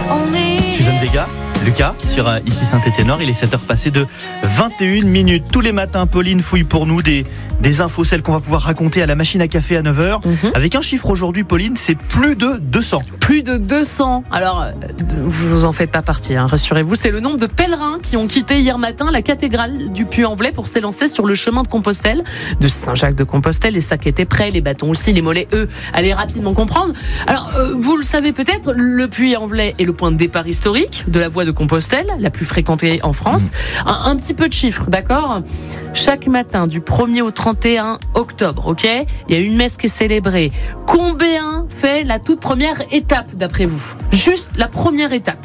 Suzanne Vega, Lucas, sur ici Saint-Étienne-Nord. Il est 7h passées de 21 minutes. Tous les matins, Pauline fouille pour nous des infos, celles qu'on va pouvoir raconter à la machine à café à 9h. Avec un chiffre aujourd'hui, Pauline, c'est plus de 200. Plus de 200. Alors, vous en faites pas partie, rassurez-vous. C'est le nombre de pèlerins qui ont quitté hier matin la cathédrale du Puy-en-Velay pour s'élancer sur le chemin de Compostelle, de Saint-Jacques-de-Compostelle. Les sacs étaient prêts, les bâtons aussi, les mollets, eux, allaient rapidement comprendre. Alors, vous le savez peut-être, le Puy-en-Velay est le point de départ historique de la voie de Compostelle, la plus fréquentée en France. Un petit peu de chiffres, d'accord ? Chaque matin, du 1er au 31 octobre, ok ? Il y a une messe qui est célébrée. Combien fait la toute première étape, d'après vous ? Juste la première étape.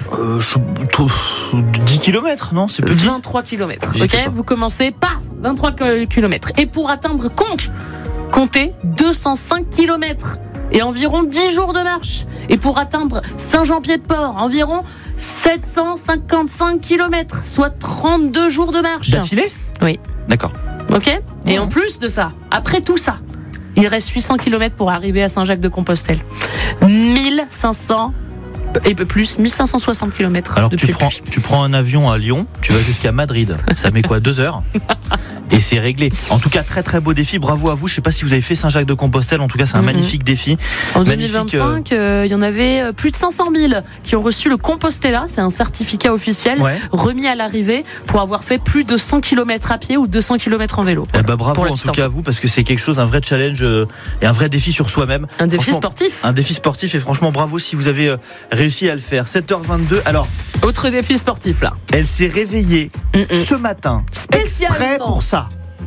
10 km, non ? C'est petit. 23 km, ok ? Vous commencez, paf, 23 km. Et pour atteindre Conques, comptez 205 km et environ 10 jours de marche. Et pour atteindre Saint-Jean-Pied-de-Port, environ 755 km, soit 32 jours de marche. D'affilée ? Oui. D'accord. Ok ? Et en plus de ça, après tout ça, il reste 800 km pour arriver à Saint-Jacques-de-Compostelle. 1500 et peu plus, 1560 km. Alors depuis tu prends un avion à Lyon, tu vas jusqu'à Madrid. Ça met quoi, 2 heures ? Et c'est réglé. En tout cas, très très beau défi. Bravo à vous. Je ne sais pas si vous avez fait Saint-Jacques-de-Compostelle. En tout cas, c'est un magnifique défi. En 2025, il y en avait plus de 500 000 qui ont reçu le Compostela. C'est un certificat officiel remis à l'arrivée pour avoir fait plus de 100 km à pied ou 200 km en vélo. Bravo en tout cas à vous, parce que c'est quelque chose, un vrai challenge et un vrai défi sur soi-même. Un défi sportif. Un défi sportif, et franchement bravo si vous avez réussi à le faire. 7h22. Alors, autre défi sportif là. Elle s'est réveillée ce matin spécialement exprès pour ça.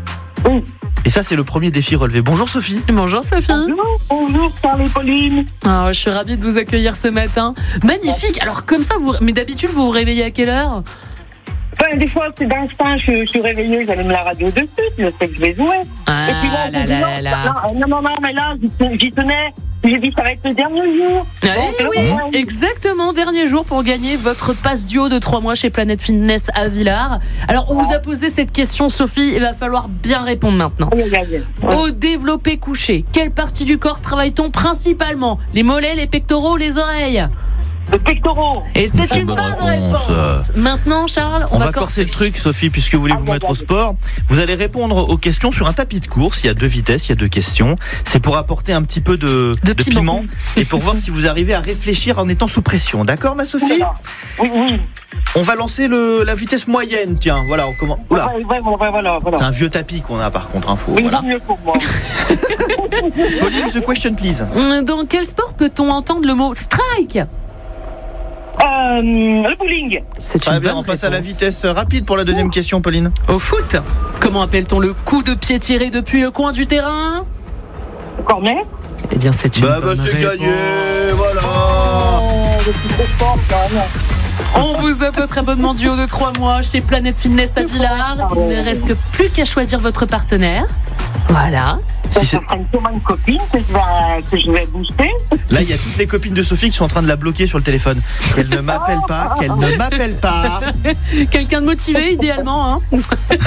Et ça, c'est le premier défi relevé. Bonjour Sophie. Bonjour Sophie. Bonjour Charles et Pauline. Je suis ravie de vous accueillir ce matin. Magnifique. Alors comme ça, mais d'habitude vous vous réveillez à quelle heure ? Des fois, c'est d'instinct, je suis réveillée, j'allume la radio de suite, je sais que je vais jouer. Et puis là, non, mais là, j'y tenais. J'ai dit, ça va être le dernier jour. Oui, exactement, dernier jour pour gagner votre passe duo de 3 mois chez Planète Fitness à Villars. Alors, on vous a posé cette question, Sophie, il va falloir bien répondre maintenant. Au développé couché, quelle partie du corps travaille-t-on principalement ? Les mollets, les pectoraux, les oreilles ? Les pectoraux. Et c'est une bonne réponse. Maintenant, Charles, on va corser le truc, Sophie, puisque vous voulez vous mettre au sport. Vous allez répondre aux questions sur un tapis de course. Il y a 2 vitesses, il y a 2 questions. C'est pour apporter un petit peu de piment et pour voir si vous arrivez à réfléchir en étant sous pression. D'accord, ma Sophie ? Oui. On va lancer la vitesse moyenne. Tiens, voilà, on commence. Oula. Voilà. C'est un vieux tapis qu'on a par contre, info. Oui, voilà. Mieux pour moi. Pauline, the question, please. Dans quel sport peut-on entendre le mot strike ? Le bowling. C'est très bien, on passe à la vitesse rapide pour la deuxième question, Pauline. Au foot, comment appelle-t-on le coup de pied tiré depuis le coin du terrain ? Corner. Eh bien, c'est une bonne c'est réponse. gagné, voilà. On vous offre votre abonnement duo de 3 mois chez Planète Fitness à Villars. Il ne reste plus qu'à choisir votre partenaire. Voilà. Ça sera une copine que je vais booster. Là, il y a toutes les copines de Sophie qui sont en train de la bloquer sur le téléphone. Qu'elle ne m'appelle pas, Quelqu'un de motivé, idéalement. Je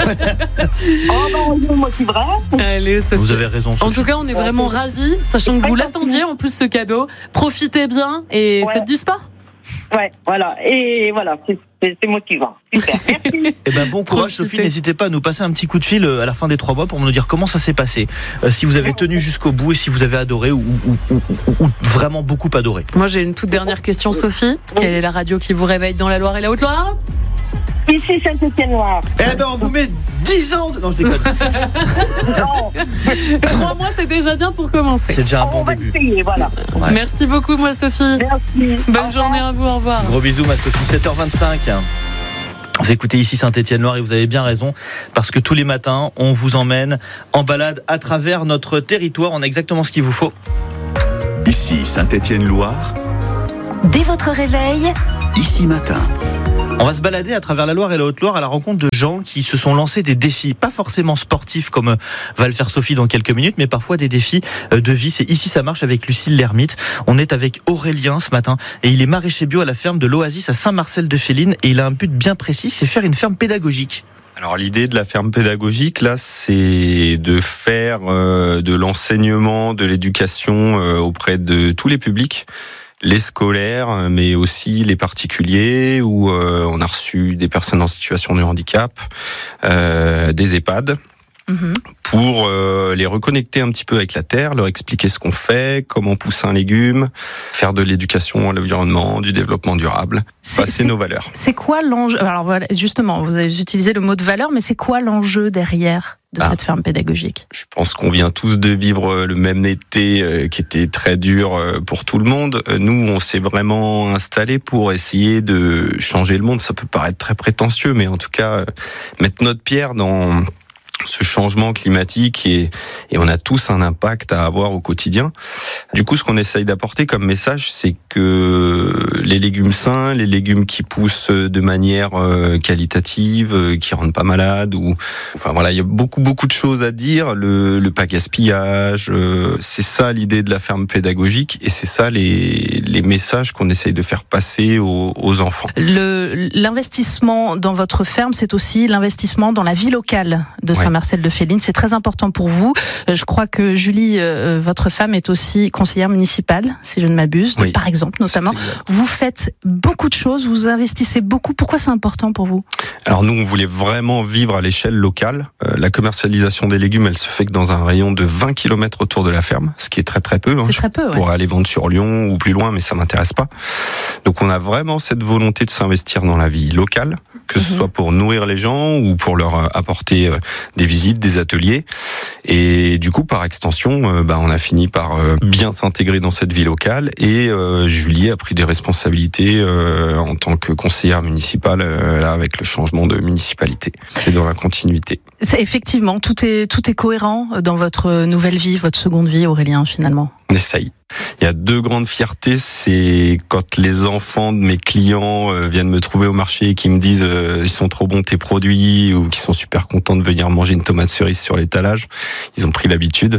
me motiverai. Allez, Sophie. Vous avez raison, Sophie. En tout cas, on est vraiment ravis, sachant que vous l'attendiez en plus ce cadeau. Profitez bien et faites du sport. Voilà. Et voilà, c'est motivant. Super. Merci. Bon courage, Sophie. N'hésitez pas à nous passer un petit coup de fil à la fin des 3 mois pour nous dire comment ça s'est passé. Si vous avez tenu jusqu'au bout et si vous avez adoré ou vraiment beaucoup adoré. Moi, j'ai une toute dernière question, Sophie. Quelle est la radio qui vous réveille dans la Loire et la Haute-Loire ? Ici Saint-Étienne-Nord. On vous met 10 ans Non, je déconne. 3 mois, c'est déjà bien pour commencer. C'est déjà un bon on va début. essayer, voilà. Merci beaucoup, moi, Sophie. Merci. Bonne journée à vous, au revoir. Gros bisous, ma Sophie. 7h25. Vous écoutez ici Saint-Étienne-Loire et vous avez bien raison, parce que tous les matins, on vous emmène en balade à travers notre territoire. On a exactement ce qu'il vous faut. Ici Saint-Étienne-Loire. Dès votre réveil, Ici Matin. On va se balader à travers la Loire et la Haute-Loire à la rencontre de gens qui se sont lancés des défis, pas forcément sportifs comme va le faire Sophie dans quelques minutes, mais parfois des défis de vie. C'est Ici ça marche avec Lucille l'Ermite. On est avec Aurélien ce matin et il est maraîcher bio à la ferme de l'Oasis à Saint-Marcel-de-Féline et il a un but bien précis, c'est faire une ferme pédagogique. Alors l'idée de la ferme pédagogique, là, c'est de faire de l'enseignement, de l'éducation auprès de tous les publics. les scolaires, mais aussi les particuliers, où on a reçu des personnes en situation de handicap, des EHPAD, pour les reconnecter un petit peu avec la terre, leur expliquer ce qu'on fait, comment pousser un légume, faire de l'éducation à l'environnement, du développement durable, passer nos valeurs. C'est quoi l'enjeu ? Alors voilà, justement, vous avez utilisé le mot de valeur, mais c'est quoi l'enjeu derrière de cette ferme pédagogique ? Je pense qu'on vient tous de vivre le même été qui était très dur pour tout le monde. Nous, on s'est vraiment installés pour essayer de changer le monde. Ça peut paraître très prétentieux, mais en tout cas, mettre notre pierre dans ce changement climatique et on a tous un impact à avoir au quotidien. Du coup, ce qu'on essaye d'apporter comme message, c'est que les légumes sains, les légumes qui poussent de manière qualitative, qui rendent pas malades, il y a beaucoup de choses à dire. Le pas gaspillage, c'est ça l'idée de la ferme pédagogique et c'est ça les messages qu'on essaye de faire passer aux enfants. L'investissement dans votre ferme, c'est aussi l'investissement dans la vie locale de Saint-Marcel-de-Féline. C'est très important pour vous. Je crois que Julie, votre femme, est aussi conseillère municipale, si je ne m'abuse, par exemple, notamment. Vous faites beaucoup de choses, vous investissez beaucoup. Pourquoi c'est important pour vous ? Alors nous, on voulait vraiment vivre à l'échelle locale. La commercialisation des légumes, elle se fait que dans un rayon de 20 km autour de la ferme, ce qui est très peu. C'est très peu, pour aller vendre sur Lyon ou plus loin, mais ça m'intéresse pas. Donc on a vraiment cette volonté de s'investir dans la vie locale, que ce soit pour nourrir les gens ou pour leur apporter des visites, des ateliers. Et du coup, par extension, on a fini par bien s'intégrer dans cette vie locale. Et Julie a pris des responsabilités en tant que conseillère municipale avec le changement de municipalité. C'est dans la continuité. Effectivement, tout est cohérent dans votre nouvelle vie, votre seconde vie, Aurélien, finalement. On essaye. Il y a 2 grandes fiertés, c'est quand les enfants de mes clients viennent me trouver au marché et qui me disent ils sont trop bons tes produits ou qui sont super contents de venir manger une tomate cerise sur l'étalage. Ils ont pris l'habitude.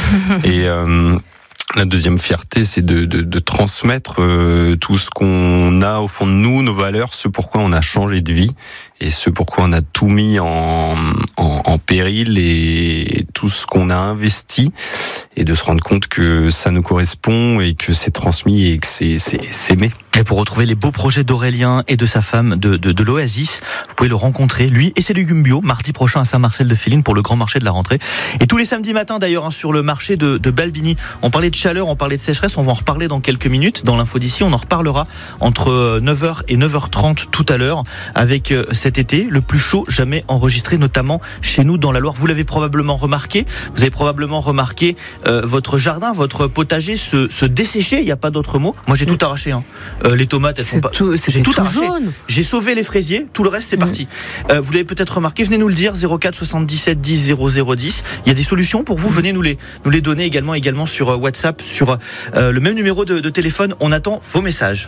Et la deuxième fierté, c'est de transmettre tout ce qu'on a au fond de nous, nos valeurs, ce pourquoi on a changé de vie et ce pourquoi on a tout mis en péril et tout ce qu'on a investi et de se rendre compte que ça nous correspond et que c'est transmis et que c'est aimé. Et pour retrouver les beaux projets d'Aurélien et de sa femme de l'Oasis, vous pouvez le rencontrer, lui et ses légumes bio, mardi prochain à Saint-Marcel-de-Féline pour le grand marché de la rentrée. Et tous les samedis matins d'ailleurs sur le marché de Balbigny. On parlait de chaleur, on parlait de sécheresse, on va en reparler dans quelques minutes. Dans l'info d'ici, on en reparlera entre 9h et 9h30 tout à l'heure avec cet été, le plus chaud jamais enregistré, notamment chez nous dans la Loire. Vous l'avez probablement remarqué, votre jardin, votre potager se dessécher, il n'y a pas d'autre mot. Moi j'ai tout arraché. Les tomates, elles sont pas... J'ai tout arraché. Jaune. J'ai sauvé les fraisiers, tout le reste c'est parti. Vous l'avez peut-être remarqué, venez nous le dire, 04 77 10 00 10. Il y a des solutions pour vous, venez nous les donner également sur WhatsApp, sur le même numéro de téléphone. On attend vos messages.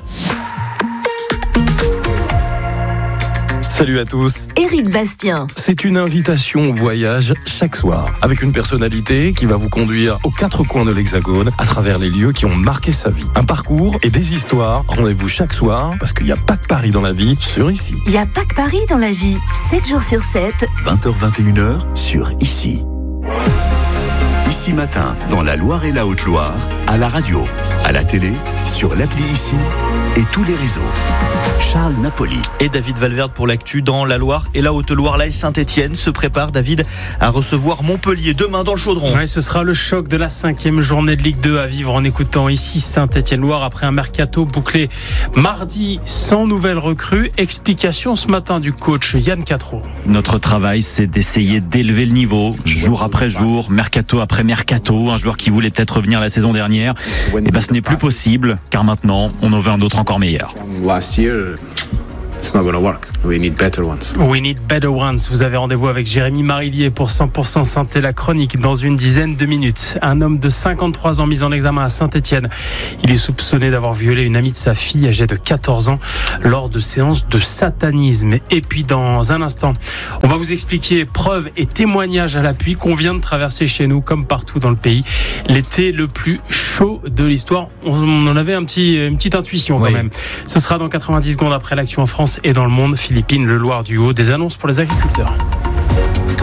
Salut à tous. Éric Bastien. C'est une invitation au voyage chaque soir, avec une personnalité qui va vous conduire aux 4 coins de l'Hexagone, à travers les lieux qui ont marqué sa vie. Un parcours et des histoires. Rendez-vous chaque soir, parce qu'il n'y a pas que Paris dans la vie, sur Ici. Il n'y a pas que Paris dans la vie, 7 jours sur 7. 20h-21h, sur Ici. Ici Matin, dans la Loire et la Haute-Loire, à la radio, à la télé, sur l'appli Ici et tous les réseaux. Charles Napoli. Et David Valverde pour l'actu dans la Loire et la Haute-Loire. Là, Saint-Etienne se prépare, David, à recevoir Montpellier demain dans le Chaudron. Ouais, ce sera le choc de la 5e journée de Ligue 2 à vivre en écoutant Ici Saint-Etienne-Loire après un mercato bouclé mardi sans nouvelles recrues. Explication ce matin du coach Yann Catreau. Notre travail, c'est d'essayer d'élever le niveau jour après jour, mercato après mercato. Un joueur qui voulait peut-être revenir la saison dernière, et ce n'est plus possible car maintenant on en veut un autre encore meilleur. It's not gonna work. We need better ones. We need better ones. Vous avez rendez-vous avec Jérémy Marillier pour 100% Synthé, la chronique dans une dizaine de minutes. Un homme de 53 ans mis en examen à Saint-Etienne. Il est soupçonné d'avoir violé une amie de sa fille âgée de 14 ans lors de séances de satanisme. Et puis dans un instant, on va vous expliquer preuves et témoignages à l'appui qu'on vient de traverser chez nous comme partout dans le pays. L'été le plus chaud de l'histoire. On en avait une petite intuition quand même. Ce sera dans 90 secondes après l'actu en France et dans le monde. Philippines, le Loire du Haut, des annonces pour les agriculteurs.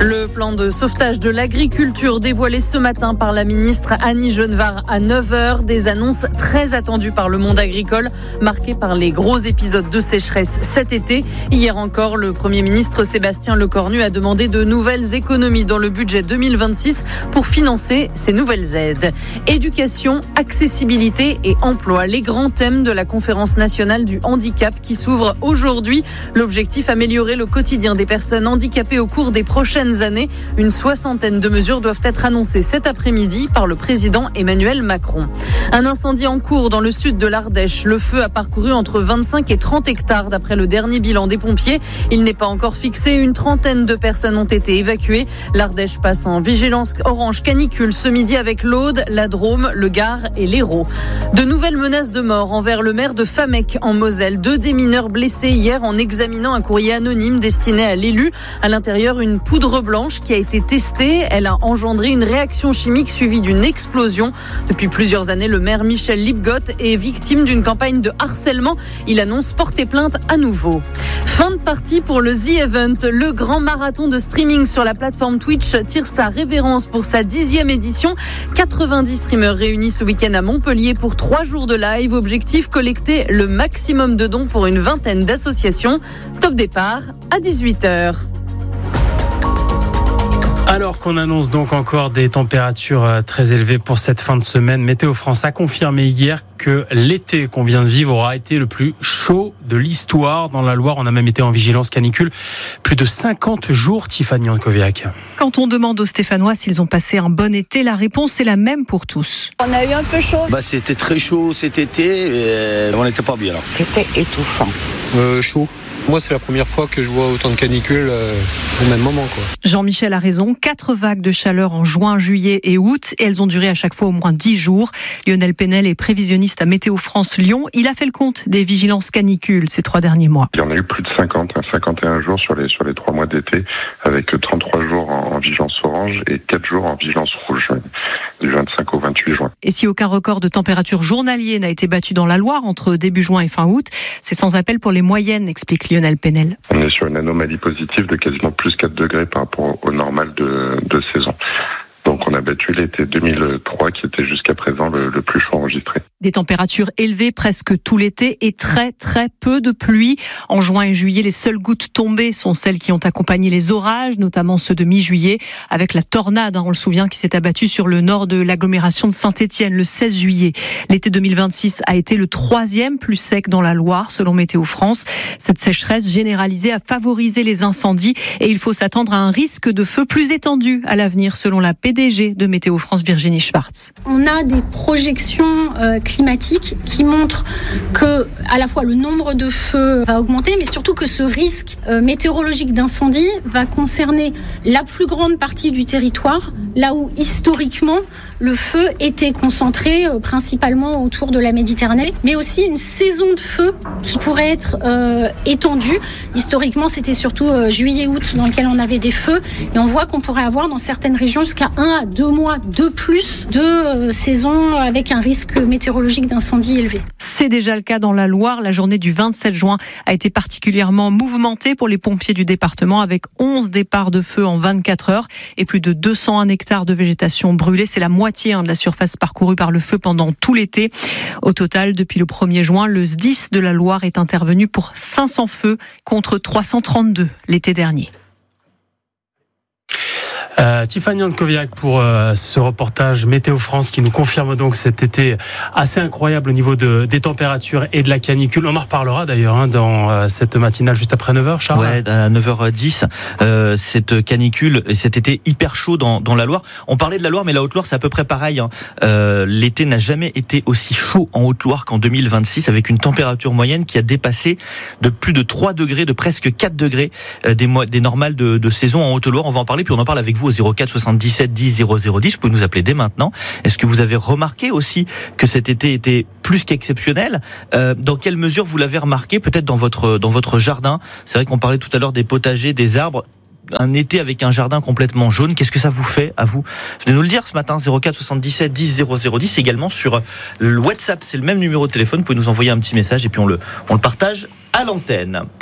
Le plan de sauvetage de l'agriculture dévoilé ce matin par la ministre Annie Genevard à 9h. Des annonces très attendues par le monde agricole, marquées par les gros épisodes de sécheresse cet été. Hier encore, le Premier ministre Sébastien Lecornu a demandé de nouvelles économies dans le budget 2026 pour financer ces nouvelles aides. Éducation, accessibilité et emploi, les grands thèmes de la conférence nationale du handicap qui s'ouvre aujourd'hui. L'objectif, améliorer le quotidien des personnes handicapées au cours des prochaines années. Une 60aine de mesures doivent être annoncées cet après-midi par le président Emmanuel Macron. Un incendie en cours dans le sud de l'Ardèche. Le feu a parcouru entre 25 et 30 hectares d'après le dernier bilan des pompiers. Il n'est pas encore fixé. Une trentaine de personnes ont été évacuées. L'Ardèche passe en vigilance orange canicule ce midi avec l'Aude, la Drôme, le Gard et l'Hérault. De nouvelles menaces de mort envers le maire de Famec en Moselle. 2 des mineurs blessés hier en examinant un courrier anonyme destiné à l'élu. À l'intérieur, une poudre blanche qui a été testée. Elle a engendré une réaction chimique suivie d'une explosion. Depuis plusieurs années, le maire Michel Lipgott est victime d'une campagne de harcèlement. Il annonce porter plainte à nouveau. Fin de partie pour le The Event. Le grand marathon de streaming sur la plateforme Twitch tire sa révérence pour sa 10e édition. 90 streamers réunis ce week-end à Montpellier pour 3 jours de live. Objectif, collecter le maximum de dons pour une vingtaine d'associations. Top départ à 18h. Alors qu'on annonce donc encore des températures très élevées pour cette fin de semaine, Météo France a confirmé hier que l'été qu'on vient de vivre aura été le plus chaud de l'histoire. Dans la Loire, on a même été en vigilance canicule. Plus de 50 jours, Tiffany Ankoviak. Quand on demande aux Stéphanois s'ils ont passé un bon été, la réponse est la même pour tous. On a eu un peu chaud. C'était très chaud cet été, on n'était pas bien là. C'était étouffant. Chaud. Moi, c'est la première fois que je vois autant de canicules au même moment, quoi. Jean-Michel a raison. 4 vagues de chaleur en juin, juillet et août. Et elles ont duré à chaque fois au moins 10 jours. Lionel Penel est prévisionniste à Météo France Lyon. Il a fait le compte des vigilances canicules ces 3 derniers mois. Il y en a eu plus de 51 jours sur les 3 mois d'été, avec 33 jours en vigilance orange et 4 jours en vigilance rouge, du 25 au 28 juin. Et si aucun record de température journalier n'a été battu dans la Loire entre début juin et fin août, c'est sans appel pour les moyennes, explique Lionel Penel. On est sur une anomalie positive de quasiment plus 4 degrés par rapport au normal de saison. Donc on a battu l'été 2003 qui était jusqu'à présent le plus chaud enregistré. Des températures élevées presque tout l'été et très peu de pluie. En juin et juillet, les seules gouttes tombées sont celles qui ont accompagné les orages, notamment ceux de mi-juillet, avec la tornade, on le souvient, qui s'est abattue sur le nord de l'agglomération de Saint-Étienne le 16 juillet. L'été 2026 a été le 3e plus sec dans la Loire, selon Météo France. Cette sécheresse généralisée a favorisé les incendies et il faut s'attendre à un risque de feu plus étendu à l'avenir, selon la PDG de Météo France, Virginie Schwartz. On a des projections climatiques qui montrent que à la fois le nombre de feux va augmenter, mais surtout que ce risque météorologique d'incendie va concerner la plus grande partie du territoire, là où historiquement le feu était concentré principalement autour de la Méditerranée, mais aussi une saison de feu qui pourrait être étendue. Historiquement, c'était surtout juillet-août dans lequel on avait des feux, et on voit qu'on pourrait avoir dans certaines régions jusqu'à 1 à 2 mois de plus de saison avec un risque météorologique d'incendie élevé. C'est déjà le cas dans la Loire. La journée du 27 juin a été particulièrement mouvementée pour les pompiers du département, avec 11 départs de feu en 24 heures et plus de 201 hectares de végétation brûlée. C'est la moitié de la surface parcourue par le feu pendant tout l'été. Au total, depuis le 1er juin, le SDIS de la Loire est intervenu pour 500 feux contre 332 l'été dernier. Tiffany Ankoviak pour ce reportage Météo France qui nous confirme donc cet été assez incroyable au niveau des températures et de la canicule. On en reparlera d'ailleurs dans cette matinale juste après 9h, Charles. Ouais, à 9h10, cette canicule et cet été hyper chaud dans la Loire. On parlait de la Loire, mais la Haute-Loire c'est à peu près pareil. L'été n'a jamais été aussi chaud en Haute-Loire qu'en 2026, avec une température moyenne qui a dépassé de plus de 3 degrés, de presque 4 degrés des normales de saison en Haute-Loire. On va en parler, puis on en parle avec vous au 04 77 10 0010. Vous pouvez nous appeler dès maintenant. Est-ce que vous avez remarqué aussi que cet été était plus qu'exceptionnel? Dans quelle mesure vous l'avez remarqué? Peut-être dans votre jardin. C'est vrai qu'on parlait tout à l'heure des potagers, des arbres. Un été avec un jardin complètement jaune, qu'est-ce que ça vous fait à vous? Venez nous le dire ce matin, 04 77 10 0010, également sur le WhatsApp, c'est le même numéro de téléphone, vous pouvez nous envoyer un petit message et puis on le partage à l'antenne.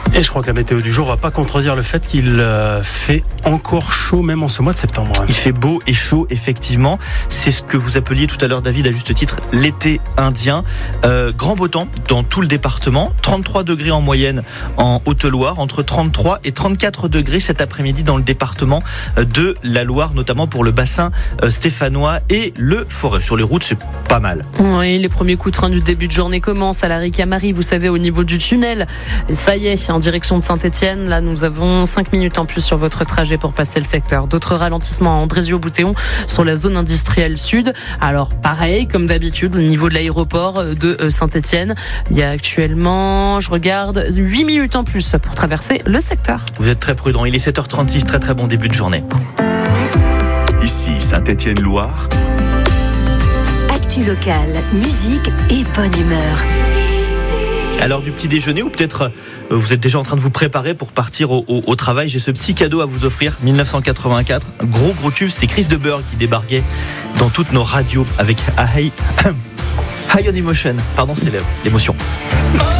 Et je crois que la météo du jour va pas contredire le fait qu'il fait encore chaud même en ce mois de septembre. Il fait beau et chaud, effectivement. C'est ce que vous appeliez tout à l'heure, David, à juste titre, l'été indien. Grand beau temps dans tout le département. 33 degrés en moyenne en Haute-Loire, entre 33 et 34 degrés cet après-midi dans le département de la Loire, notamment pour le bassin stéphanois et le Forez. Sur les routes, c'est pas mal. Oui, les premiers coups de train du début de journée commencent à la Ricamarie, vous savez, au niveau du tunnel. Et ça y est, en direction de Saint-Étienne, là nous avons 5 minutes en plus sur votre trajet pour passer le secteur. D'autres ralentissements à Andrézieux-Boutéon sur la zone industrielle sud. Alors pareil, comme d'habitude, au niveau de l'aéroport de Saint-Étienne, il y a actuellement, je regarde, 8 minutes en plus pour traverser le secteur. Vous êtes très prudent, il est 7h36, très très bon début de journée. Ici Saint-Étienne-Loire. Actu locale, musique et bonne humeur. À l'heure du petit déjeuner, ou peut-être vous êtes déjà en train de vous préparer pour partir au travail, j'ai ce petit cadeau à vous offrir. 1984, un gros tube, c'était Chris de Burgh qui débarquait dans toutes nos radios avec High on Emotion. Pardon, c'est l'émotion.